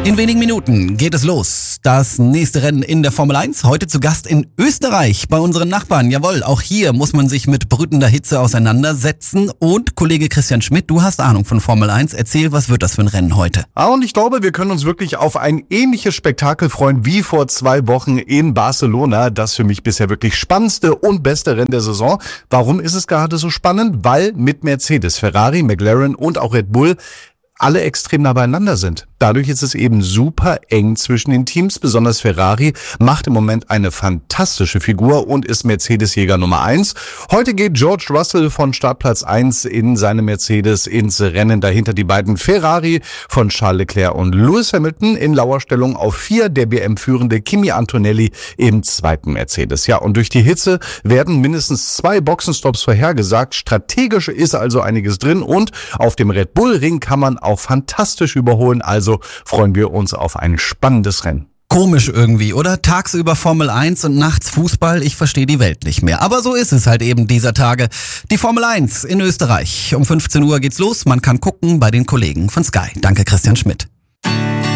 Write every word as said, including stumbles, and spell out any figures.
In wenigen Minuten geht es los. Das nächste Rennen in der Formel eins. Heute zu Gast in Österreich bei unseren Nachbarn. Jawohl, auch hier muss man sich mit brütender Hitze auseinandersetzen. Und Kollege Christian Schmidt, du hast Ahnung von Formel eins. Erzähl, was wird das für ein Rennen heute? Ah, und ich glaube, wir können uns wirklich auf ein ähnliches Spektakel freuen wie vor zwei Wochen in Barcelona. Das für mich bisher wirklich spannendste und beste Rennen der Saison. Warum ist es gerade so spannend? Weil mit Mercedes, Ferrari, McLaren und auch Red Bull alle extrem nah beieinander sind. Dadurch ist es eben super eng zwischen den Teams. Besonders Ferrari macht im Moment eine fantastische Figur und ist Mercedes-Jäger Nummer eins. Heute geht George Russell von Startplatz eins in seinem Mercedes ins Rennen. Dahinter die beiden Ferrari von Charles Leclerc und Lewis Hamilton in Lauerstellung auf vier. Der B M-führende Kimi Antonelli im zweiten Mercedes. Ja, und durch die Hitze werden mindestens zwei Boxenstops vorhergesagt. Strategisch ist also einiges drin und auf dem Red Bull-Ring kann man auch fantastisch überholen, also freuen wir uns auf ein spannendes Rennen. Komisch irgendwie, oder? Tagsüber Formel eins und nachts Fußball, ich verstehe die Welt nicht mehr. Aber so ist es halt eben dieser Tage. Die Formel eins in Österreich. Um fünfzehn Uhr geht's los, man kann gucken bei den Kollegen von Sky. Danke, Christian Schmidt.